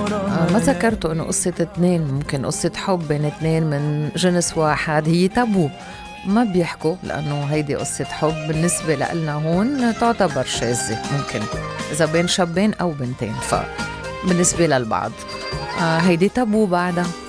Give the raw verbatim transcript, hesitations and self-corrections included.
آه ما ذكرتوا إنه قصة اتنين، ممكن قصة حب بين اتنين من جنس واحد هي تابو، ما بيحكوا لأنه هيدي قصة حب بالنسبة لنا هون تعتبر شاذة، ممكن إذا بين شابين أو بنتين، فبالنسبة للبعض آه هيدي تابو بعدها.